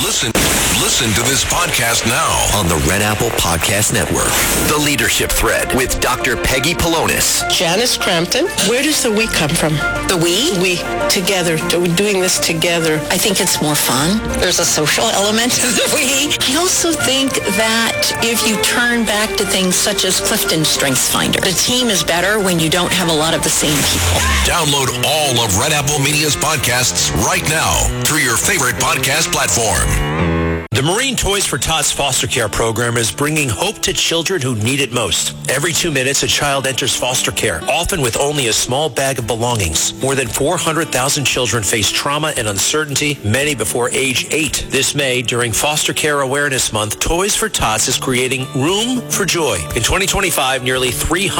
Listen to this podcast now on the Red Apple Podcast Network. The Leadership Thread with Dr. Peggy Polonis. Janice Crampton. Where does the we come from? The we? We. Together. We're doing this together. I think it's more fun. There's a social element to the we. I also think that if you turn back to things such as Clifton StrengthsFinder, the team is better when you don't have a lot of the same people. Download all of Red Apple Media's podcasts right now through your favorite podcast platform. The Marine Toys for Tots foster care program is bringing hope to children who need it most. Every 2 minutes, a child enters foster care, often with only a small bag of belongings. More than 400,000 children face trauma and uncertainty, many before age 8. This May, during Foster Care Awareness Month, Toys for Tots is creating Room for Joy. In 2025, nearly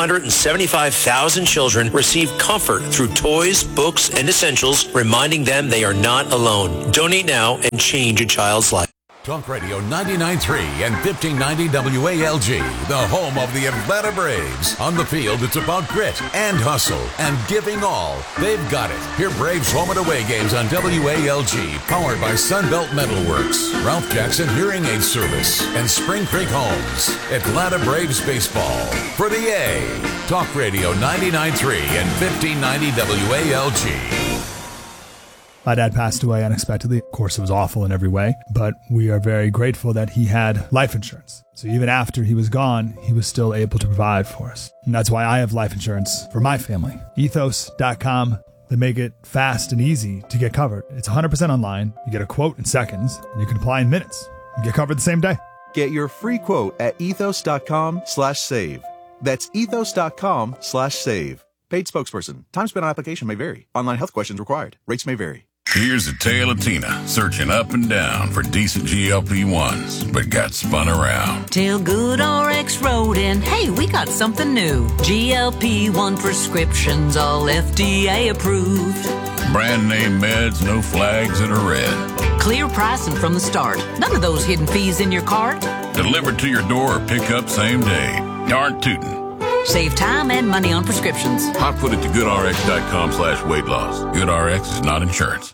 375,000 children received comfort through toys, books, and essentials, reminding them they are not alone. Donate now and change a child's life. Talk Radio 99.3 and 1590 WALG, the home of the Atlanta Braves. On the field, it's about grit and hustle and giving all. They've got it. Hear Braves home and away games on WALG, powered by Sunbelt Metalworks, Ralph Jackson Hearing Aid Service, and Spring Creek Homes. Atlanta Braves baseball for the A. Talk Radio 99.3 and 1590 WALG. My dad passed away unexpectedly. Of course, it was awful in every way, but we are very grateful that he had life insurance. So even after he was gone, he was still able to provide for us. And that's why I have life insurance for my family. Ethos.com. They make it fast and easy to get covered. It's 100% online. You get a quote in seconds, and you can apply in minutes. You get covered the same day. Get your free quote at ethos.com/save. That's ethos.com/save. Paid spokesperson. Time spent on application may vary. Online health questions required. Rates may vary. Here's a tale of Tina searching up and down for decent GLP-1s, but got spun around. Till GoodRx wrote in, hey, we got something new. GLP-1 prescriptions, all FDA approved. Brand name meds, no flags that are red. Clear pricing from the start. None of those hidden fees in your cart. Delivered to your door or pick up same day. Darn tootin'. Save time and money on prescriptions. Hotfoot it to goodrx.com/weight loss. GoodRx is not insurance.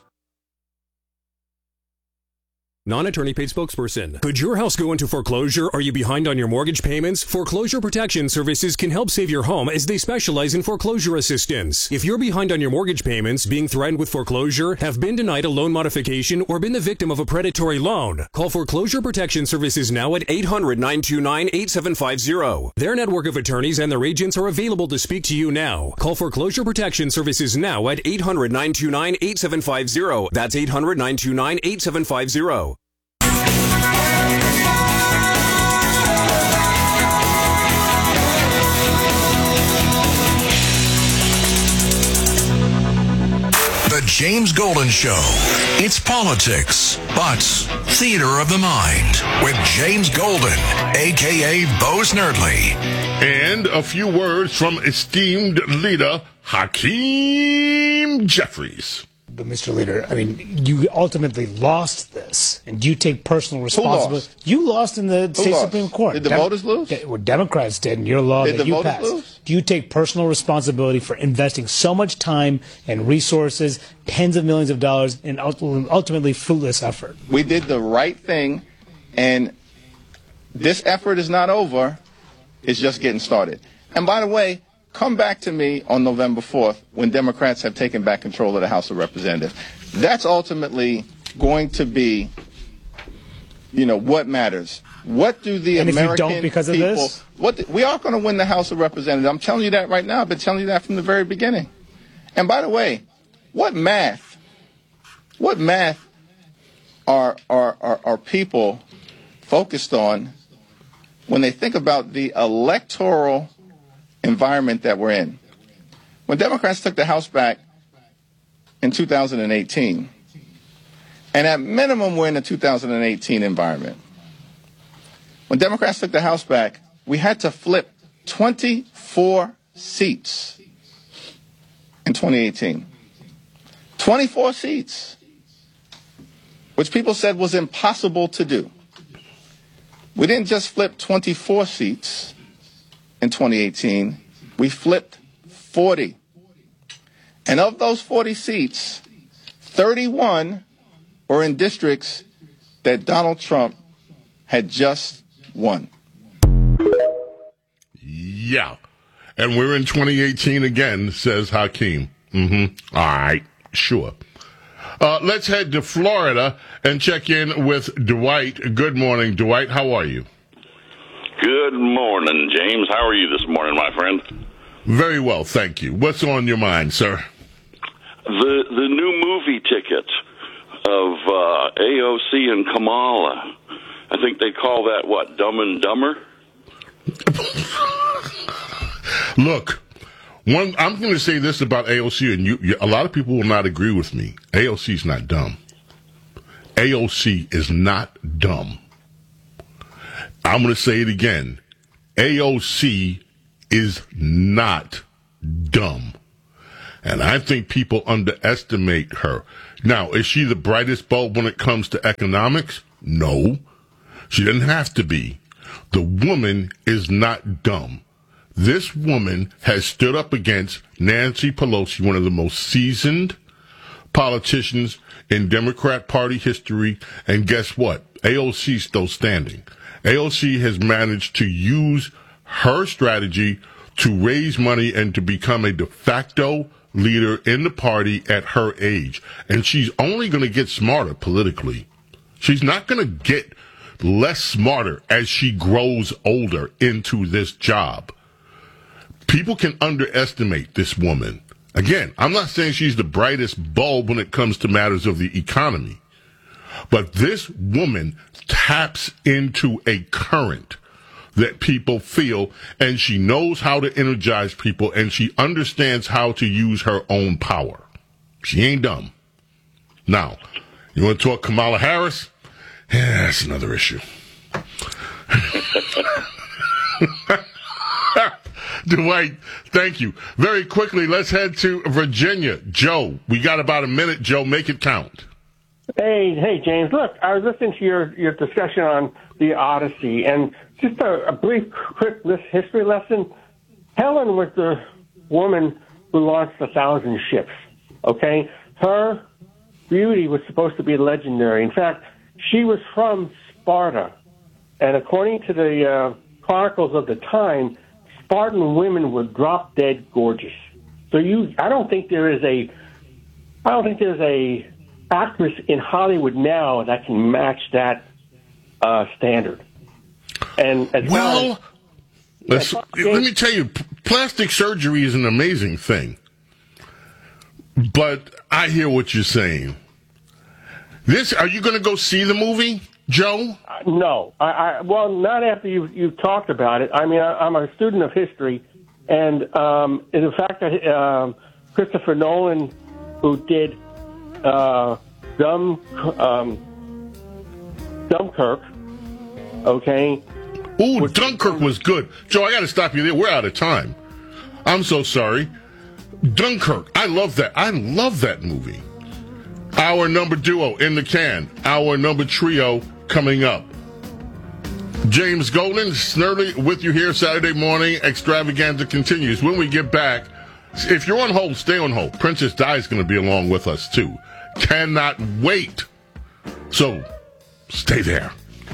Non-attorney paid spokesperson. Could your house go into foreclosure? Are you behind on your mortgage payments? Foreclosure Protection Services can help save your home as they specialize in foreclosure assistance. If you're behind on your mortgage payments, being threatened with foreclosure, have been denied a loan modification, or been the victim of a predatory loan, call Foreclosure Protection Services now at 800-929-8750. Their network of attorneys and their agents are available to speak to you now. Call Foreclosure Protection Services now at 800-929-8750. That's 800-929-8750. The James Golden Show. It's politics, but theater of the mind with James Golden, a.k.a. Bo Snerdley. And a few words from esteemed leader Hakeem Jeffries. But Mr. Leader, I mean, you ultimately lost this, and you take personal responsibility. You lost in the state Supreme Court. Did the voters lose? Well, Democrats did, and your law that you passed. Lose? Do you take personal responsibility for investing so much time and resources, tens of millions of dollars, in ultimately fruitless effort? We did the right thing, and this effort is not over. It's just getting started. And by the way, come back to me on November 4th when Democrats have taken back control of the House of Representatives. That's ultimately going to be, what matters. What do the and American if you don't because people... Of this? We are going to win the House of Representatives. I'm telling you that right now. I've been telling you that from the very beginning. And by the way, what math are people focused on when they think about the electoral environment that we're in? When Democrats took the House back in 2018, and at minimum we're in a 2018 environment. When Democrats took the House back, we had to flip 24 seats in 2018. 24 seats, which people said was impossible to do. We didn't just flip 24 seats in 2018, we flipped 40. And of those 40 seats, 31 were in districts that Donald Trump had just won. Yeah. And we're in 2018 again, says Hakeem. All right, sure. Let's head to Florida and check in with Dwight. Good morning, Dwight. How are you? Good morning, James. How are you this morning, my friend? Very well, thank you. What's on your mind, sir? The new movie ticket of AOC and Kamala. I think they call that, what, Dumb and Dumber? Look, I'm going to say this about AOC, and a lot of people will not agree with me. AOC is not dumb. AOC is not dumb. I'm going to say it again. AOC is not dumb. And I think people underestimate her. Now, is she the brightest bulb when it comes to economics? No. She doesn't have to be. The woman is not dumb. This woman has stood up against Nancy Pelosi, one of the most seasoned politicians in Democrat Party history. And guess what? AOC is still standing. AOC has managed to use her strategy to raise money and to become a de facto leader in the party at her age. And she's only going to get smarter politically. She's not going to get less smarter as she grows older into this job. People can underestimate this woman. Again, I'm not saying she's the brightest bulb when it comes to matters of the economy. But this woman taps into a current that people feel, and she knows how to energize people, and she understands how to use her own power. She ain't dumb. Now, you want to talk Kamala Harris? Yeah, that's another issue. Dwight, thank you. Very quickly, let's head to Virginia. Joe, we got about a minute. Joe, make it count. Hey, James. Look, I was listening to your discussion on the Odyssey, and just a brief, quick history lesson. Helen was the woman who launched 1,000 ships. Okay, her beauty was supposed to be legendary. In fact, she was from Sparta, and according to the chronicles of the time, Spartan women were drop dead gorgeous. So I don't think there's a actress in Hollywood now that can match that standard. And as let me tell you, plastic surgery is an amazing thing. But I hear what you're saying. Are you going to go see the movie, Joe? No. Well, not after you've talked about it. I mean, I'm a student of history, and the fact that Christopher Nolan, who did Dunkirk, okay? Ooh, Dunkirk was good. Joe, I got to stop you there. We're out of time. I'm so sorry. Dunkirk. I love that. I love that movie. Our number duo in the can. Our number trio coming up. James Golden, Snerdly with you here Saturday morning. Extravaganza continues. When we get back, if you're on hold, stay on hold. Princess Di is going to be along with us too. Cannot wait. So, stay there.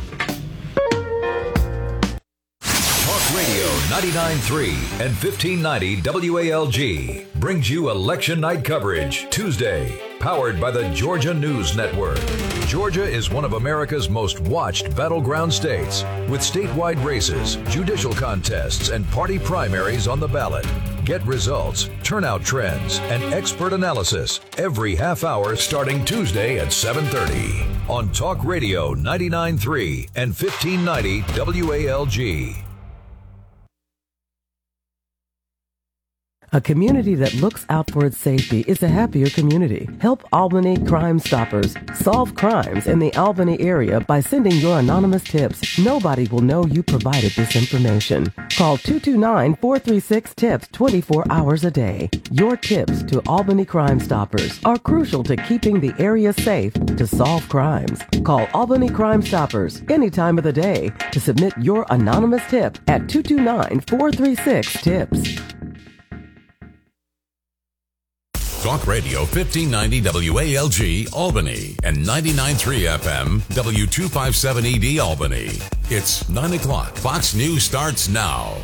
Talk Radio 99.3 and 1590 WALG brings you election night coverage Tuesday, powered by the Georgia News Network. Georgia is one of America's most watched battleground states, with statewide races, judicial contests, and party primaries on the ballot. Get results, turnout trends, and expert analysis every half hour starting Tuesday at 7:30 on Talk Radio 99.3 and 1590 WALG. A community that looks out for its safety is a happier community. Help Albany Crime Stoppers solve crimes in the Albany area by sending your anonymous tips. Nobody will know you provided this information. Call 229-436-TIPS 24 hours a day. Your tips to Albany Crime Stoppers are crucial to keeping the area safe to solve crimes. Call Albany Crime Stoppers any time of the day to submit your anonymous tip at 229-436-TIPS. Talk Radio 1590 WALG Albany and 99.3 FM W257ED Albany. It's 9 o'clock. Fox News starts now.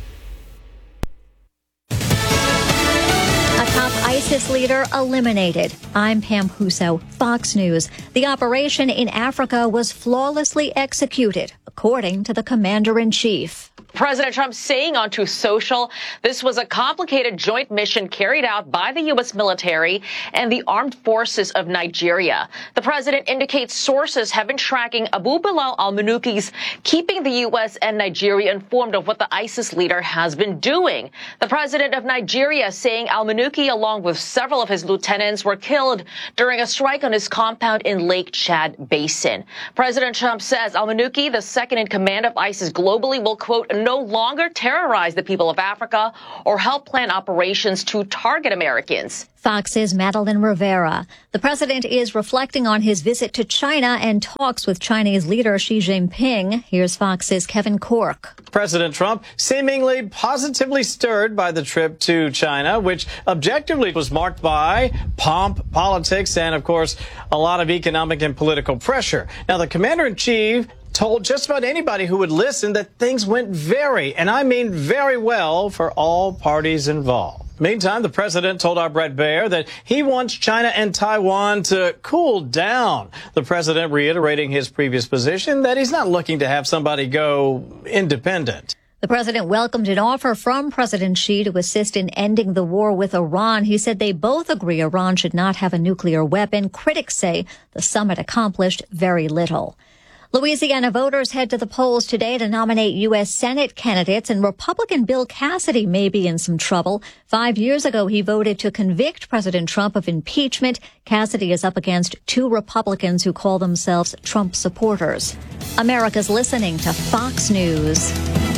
A top ISIS leader eliminated. I'm Pam Huso, Fox News. The operation in Africa was flawlessly executed, according to the commander-in-chief. President Trump saying on Truth Social, this was a complicated joint mission carried out by the U.S. military and the armed forces of Nigeria. The president indicates sources have been tracking Abu Bilal al-Manuki's, keeping the U.S. and Nigeria informed of what the ISIS leader has been doing. The president of Nigeria saying al-Manuki, along with several of his lieutenants, were killed during a strike on his compound in Lake Chad Basin. President Trump says al-Manuki, the second in command of ISIS globally, will, quote, no longer terrorize the people of Africa or help plan operations to target Americans. Fox's Madeline Rivera. The president is reflecting on his visit to China and talks with Chinese leader Xi Jinping. Here's Fox's Kevin Cork. President Trump seemingly positively stirred by the trip to China, which objectively was marked by pomp, politics, and, of course, a lot of economic and political pressure. Now, the commander-in-chief told just about anybody who would listen that things went very, and I mean very well, for all parties involved. Meantime, the president told our Brett Baer that he wants China and Taiwan to cool down. The president reiterating his previous position that he's not looking to have somebody go independent. The president welcomed an offer from President Xi to assist in ending the war with Iran. He said they both agree Iran should not have a nuclear weapon. Critics say the summit accomplished very little. Louisiana voters head to the polls today to nominate U.S. Senate candidates, and Republican Bill Cassidy may be in some trouble. 5 years ago, he voted to convict President Trump of impeachment. Cassidy is up against two Republicans who call themselves Trump supporters. America's listening to Fox News.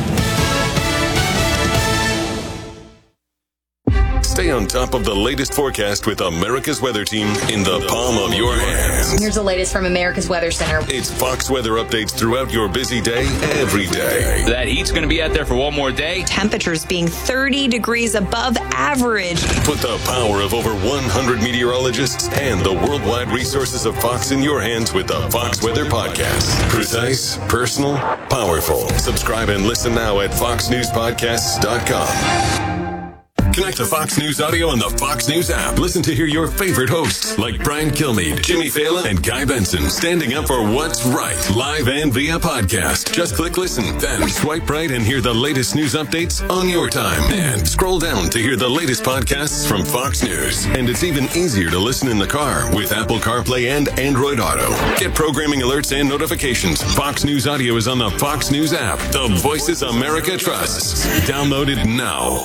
Stay on top of the latest forecast with America's Weather Team in the palm of your hands. Here's the latest from America's Weather Center. It's Fox weather updates throughout your busy day, every day. That heat's going to be out there for one more day. Temperatures being 30 degrees above average. Put the power of over 100 meteorologists and the worldwide resources of Fox in your hands with the Fox Weather Podcast. Precise, personal, powerful. Subscribe and listen now at foxnewspodcasts.com. Connect to Fox News Audio on the Fox News app. Listen to hear your favorite hosts like Brian Kilmeade, Jimmy Fallon, and Guy Benson standing up for what's right, live and via podcast. Just click listen, then swipe right and hear the latest news updates on your time. And scroll down to hear the latest podcasts from Fox News. And it's even easier to listen in the car with Apple CarPlay and Android Auto. Get programming alerts and notifications. Fox News Audio is on the Fox News app. The voices America trusts. Download it now.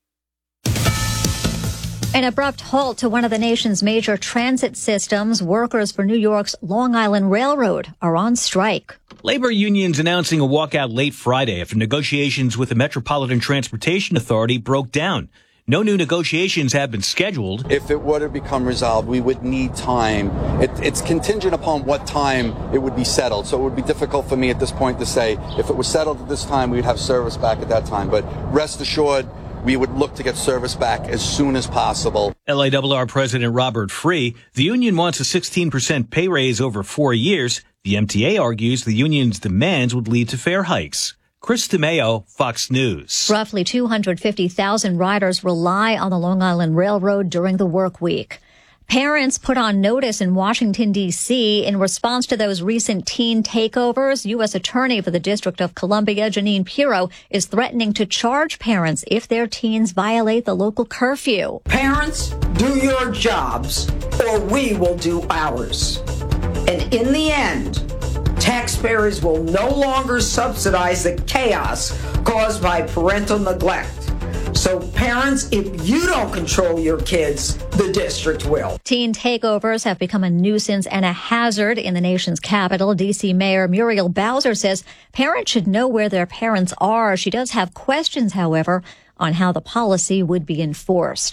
An abrupt halt to one of the nation's major transit systems. Workers for New York's Long Island Railroad are on strike. Labor unions announcing a walkout late Friday after negotiations with the Metropolitan Transportation Authority broke down. No new negotiations have been scheduled. If it were to become resolved, we would need time. It's contingent upon what time it would be settled. So it would be difficult for me at this point to say if it was settled at this time, we'd have service back at that time. But rest assured, we would look to get service back as soon as possible. LIRR President Robert Free, the union wants a 16% pay raise over 4 years. The MTA argues the union's demands would lead to fare hikes. Chris DeMeo, Fox News. Roughly 250,000 riders rely on the Long Island Railroad during the work week. Parents put on notice in Washington, D.C. in response to those recent teen takeovers. U.S. Attorney for the District of Columbia, Janine Pirro, is threatening to charge parents if their teens violate the local curfew. Parents, do your jobs, or we will do ours. And in the end, taxpayers will no longer subsidize the chaos caused by parental neglect. So parents, if you don't control your kids, the district will. Teen takeovers have become a nuisance and a hazard in the nation's capital. D.C. Mayor Muriel Bowser says parents should know where their parents are. She does have questions, however, on how the policy would be enforced.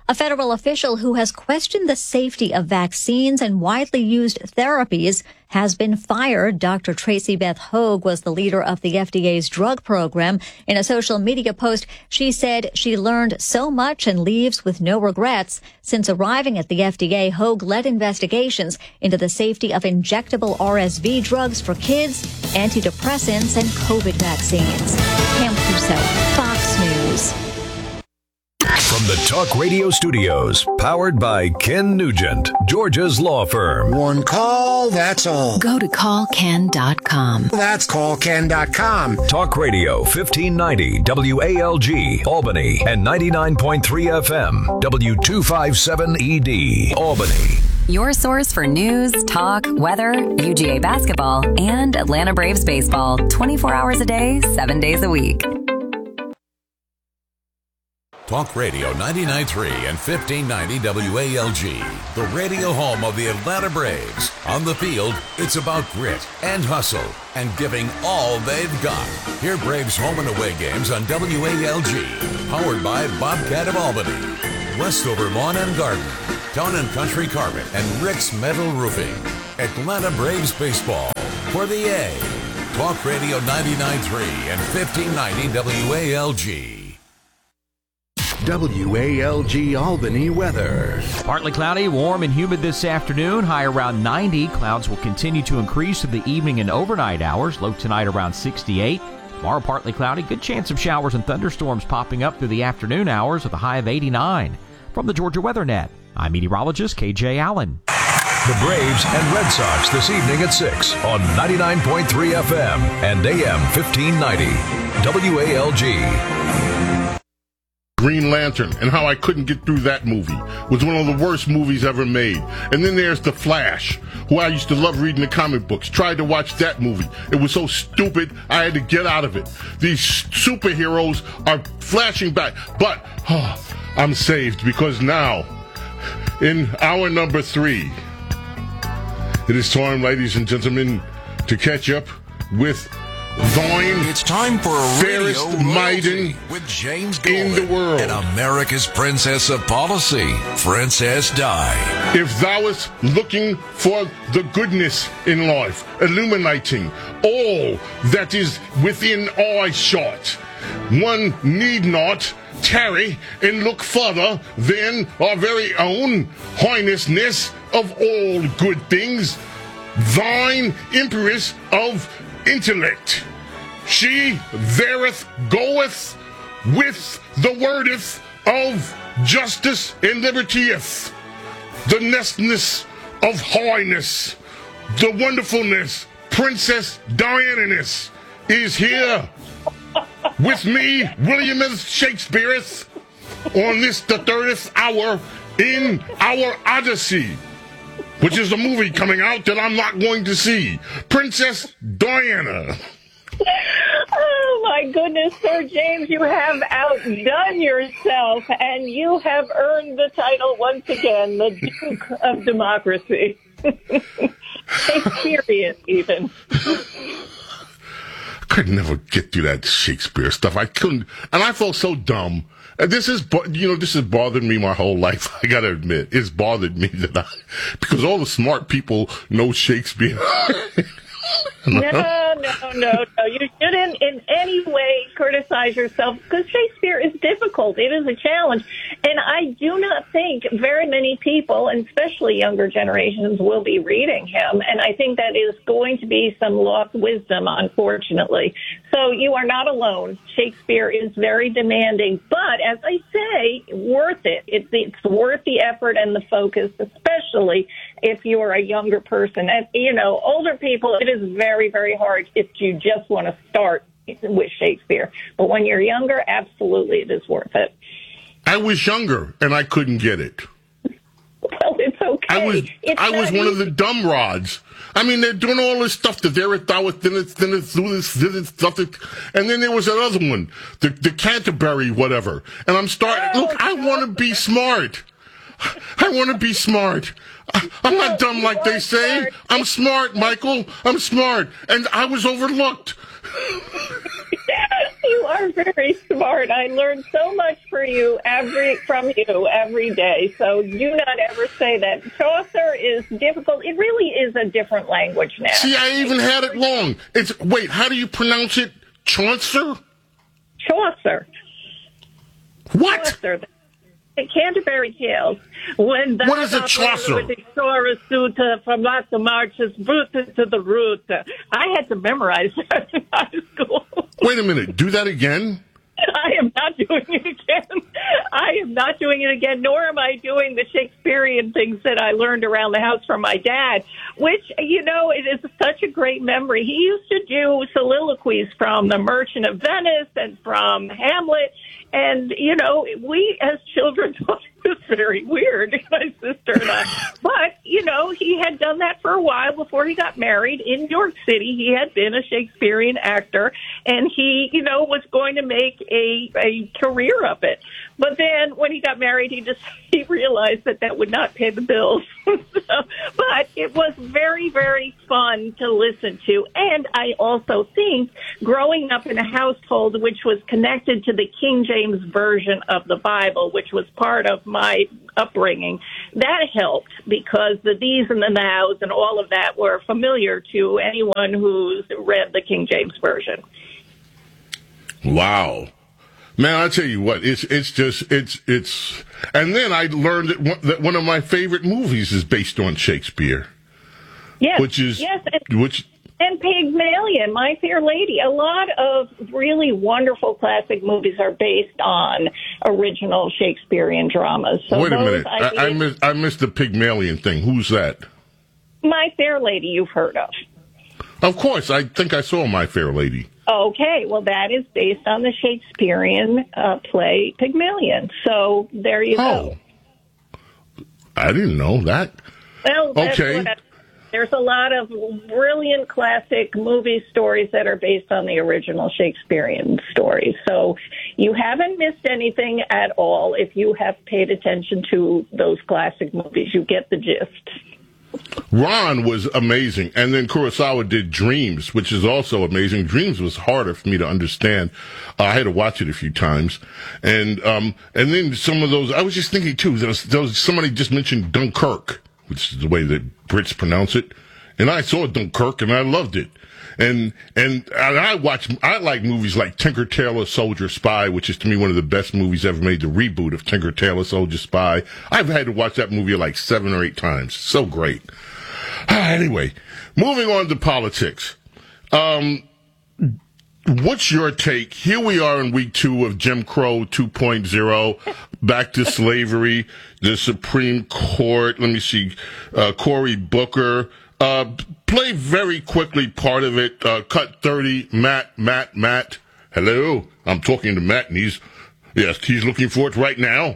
A federal official who has questioned the safety of vaccines and widely used therapies has been fired. Dr. Tracy Beth Hogue was the leader of the FDA's drug program. In a social media post, she said she learned so much and leaves with no regrets. Since arriving at the FDA, Hogue led investigations into the safety of injectable RSV drugs for kids, antidepressants, and COVID vaccines. Pam Crusoe, Fox News. From the Talk Radio studios, powered by Ken Nugent, Georgia's law firm. One call, that's all. Go to callken.com. That's callken.com. Talk Radio 1590 WALG, Albany, and 99.3 FM, W257ED, Albany. Your source for news, talk, weather, UGA basketball, and Atlanta Braves baseball. 24 hours a day, 7 days a week. Talk Radio 99.3 and 1590 WALG, the radio home of the Atlanta Braves. On the field, it's about grit and hustle and giving all they've got. Hear Braves home and away games on WALG, powered by Bobcat of Albany, Westover Lawn and Garden, Town and Country Carpet, and Rick's Metal Roofing. Atlanta Braves baseball for the A. Talk Radio 99.3 and 1590 WALG. WALG Albany weather. Partly cloudy, warm and humid this afternoon. High around 90. Clouds will continue to increase through the evening and overnight hours. Low tonight around 68. Tomorrow partly cloudy. Good chance of showers and thunderstorms popping up through the afternoon hours with a high of 89. From the Georgia Weather Net, I'm meteorologist KJ Allen. The Braves and Red Sox this evening at 6 on 99.3 FM and AM 1590 WALG. Green Lantern, and how I couldn't get through that movie. Was one of the worst movies ever made. And then there's The Flash, who I used to love reading the comic books. Tried to watch that movie. It was so stupid, I had to get out of it. These superheroes are flashing back. But I'm saved, because now, in hour number 3, it is time, ladies and gentlemen, to catch up with Thine. It's time for a fairest maiden with James Golden in the world, and America's Princess of Policy, Princess Di. If thou wast looking for the goodness in life, illuminating all that is within eyeshot, one need not tarry and look further than our very own highnessness of all good things, thine Empress of intellect. She thereth goeth with the wordeth of justice and libertyeth, the nestness of highness, the wonderfulness, Princess Diana-ness is here with me, William S. Shakespeare, on this the 30th hour in our Odyssey, which is a movie coming out that I'm not going to see. Princess Diana. Oh, my goodness, Sir James, you have outdone yourself, and you have earned the title once again, the Duke of Democracy. Shakespearean, even. I could never get through that Shakespeare stuff. I couldn't, and I felt so dumb. This has bothered me my whole life. I gotta admit, it's bothered me because all the smart people know Shakespeare. No. You shouldn't in any way criticize yourself, because Shakespeare is difficult. It is a challenge. And I do not think very many people, and especially younger generations, will be reading him. And I think that is going to be some lost wisdom, unfortunately. So you are not alone. Shakespeare is very demanding. But as I say, worth it. It's worth the effort and the focus, especially if you're a younger person. And, older people, it is very, very hard if you just want to start with Shakespeare. But when you're younger, absolutely it is worth it. I was younger, and I couldn't get it. Well, it's okay. I was one of the dumb rods. I mean, they're doing all this stuff, the and then there was another one, the Canterbury whatever. And I'm starting, look, I want to be smart. I want to be smart. I'm not dumb like they say. I'm smart, Michael. I'm smart. And I was overlooked. You You are very smart. I learn so much from you every day. So do not ever say that. Chaucer is difficult. It really is a different language now. See, I even had it wrong. Wait, how do you pronounce it? Chaucer? Chaucer. What? Chaucer. The Canterbury Tales. When what is a Chaucer? With the Chorus from lots of marches, rooted to the root. I had to memorize that in high school. Wait a minute. Do that again? I am not doing it again. Nor am I doing the Shakespearean things that I learned around the house from my dad, which, it is such a great memory. He used to do soliloquies from The Merchant of Venice and from Hamlet. And, we as children thought it was very weird, my sister and I. But, he had done that for a while before he got married in New York City. He had been a Shakespearean actor, and he, was going to make a career of it. But then when he got married, he realized that would not pay the bills. But it was very, very fun to listen to. And I also think growing up in a household which was connected to the King James Version of the Bible, which was part of my upbringing, that helped because the these and the nows and all of that were familiar to anyone who's read the King James Version. Wow. Man, I tell you what, it's and then I learned that one of my favorite movies is based on Shakespeare. Yes. And Pygmalion, My Fair Lady. A lot of really wonderful classic movies are based on original Shakespearean dramas. So wait a minute. I missed the Pygmalion thing. Who's that? My Fair Lady, you've heard of. Of course. I think I saw My Fair Lady. Okay, well, that is based on the Shakespearean play Pygmalion. So there you go. I didn't know that. Well, okay. There's a lot of brilliant classic movie stories that are based on the original Shakespearean stories. So you haven't missed anything at all if you have paid attention to those classic movies. You get the gist. Ron was amazing, and then Kurosawa did Dreams, which is also amazing. Dreams was harder for me to understand. I had to watch it a few times, and then some of those. I was just thinking too. There was somebody just mentioned Dunkirk, which is the way that Brits pronounce it, and I saw Dunkirk and I loved it. And I like movies like Tinker Tailor Soldier Spy, which is to me one of the best movies ever made, the reboot of Tinker Tailor Soldier Spy. I've had to watch that movie like 7 or 8 times. So great. Anyway, moving on to politics. What's your take? Here we are in week 2 of Jim Crow 2.0, back to slavery, the Supreme Court. Let me see, Cory Booker. Play very quickly part of it. Cut 30. Matt. Hello. I'm talking to Matt, and he's looking for it right now.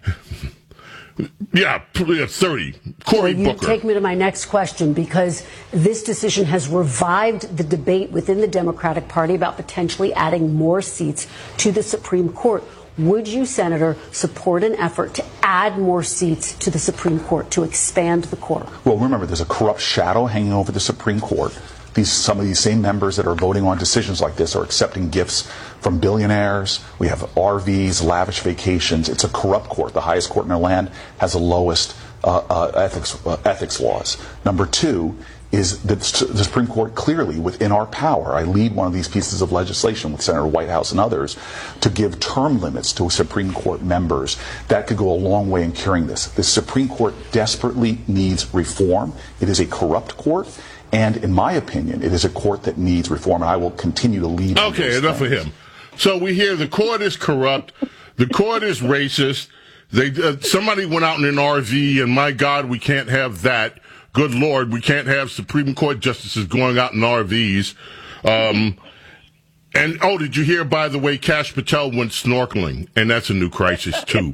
Yeah, 30. Cory Booker. Take me to my next question, because this decision has revived the debate within the Democratic Party about potentially adding more seats to the Supreme Court. Would you, Senator, support an effort to add more seats to the Supreme Court, to expand the court? Well, remember, there's a corrupt shadow hanging over the Supreme Court. Some of these same members that are voting on decisions like this are accepting gifts from billionaires. We have RVs, lavish vacations. It's a corrupt court. The highest court in our land has the lowest ethics laws. Number 2 is that the Supreme Court clearly within our power. I lead one of these pieces of legislation with Senator Whitehouse and others to give term limits to Supreme Court members. That could go a long way in curing this. The Supreme Court desperately needs reform. It is a corrupt court. And in my opinion, it is a court that needs reform, and I will continue to lead. Okay, enough of him. So we hear the court is corrupt, the court is racist. Somebody went out in an RV, and my God, we can't have that. Good Lord, we can't have Supreme Court justices going out in RVs. And did you hear, by the way, Kash Patel went snorkeling, and that's a new crisis too.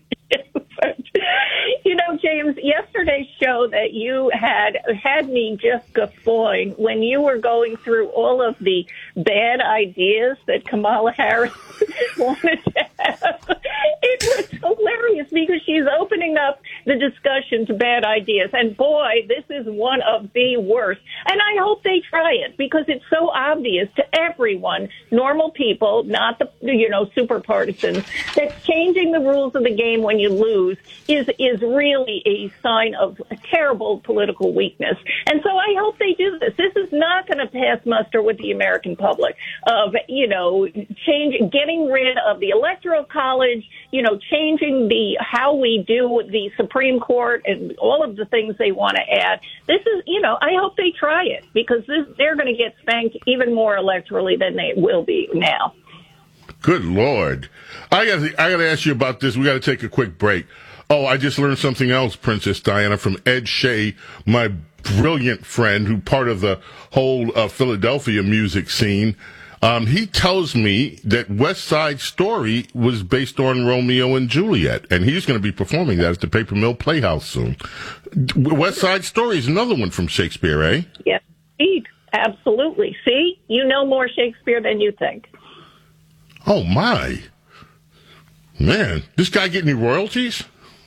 James, yesterday's show that you had me just guffawing when you were going through all of the bad ideas that Kamala Harris wanted to have. It was furious because she's opening up the discussion to bad ideas. And boy, this is one of the worst. And I hope they try it because it's so obvious to everyone, normal people, not the, super partisans, that changing the rules of the game when you lose is really a sign of a terrible political weakness. And so I hope they do this. This is not going to pass muster with the American public of, getting rid of the Electoral College, changing how we do the Supreme Court and all of the things they want to add. This is, I hope they try it because they're going to get spanked even more electorally than they will be now. Good Lord. I got to ask you about this. We got to take a quick break. Oh, I just learned something else, Princess Diana, from Ed Shea, my brilliant friend who part of the whole Philadelphia music scene. He tells me that West Side Story was based on Romeo and Juliet, and he's going to be performing that at the Paper Mill Playhouse soon. West Side Story is another one from Shakespeare, eh? Yes, indeed. Absolutely. See, you know more Shakespeare than you think. Oh, my. Man, this guy get any royalties?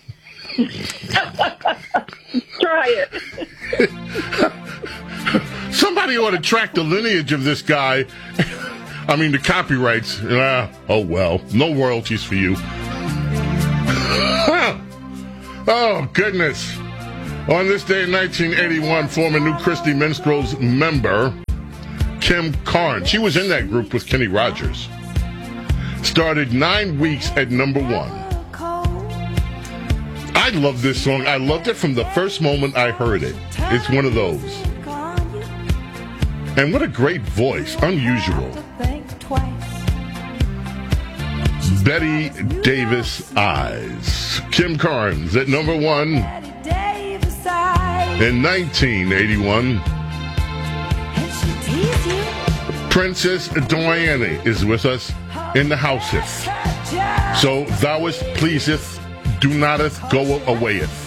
Try it. Somebody ought to track the lineage of this guy. I mean, the copyrights. Oh, well. No royalties for you. Oh, goodness. On this day in 1981, former New Christy Minstrels member Kim Carnes, she was in that group with Kenny Rogers, started 9 weeks at number 1. I love this song. I loved it from the first moment I heard it. It's one of those. And what a great voice. Unusual. Betty Davis Eyes. Kim Carnes at number 1 in 1981. Princess Diana is with us in the houseth. So thou pleaseth, do noteth, go awayeth.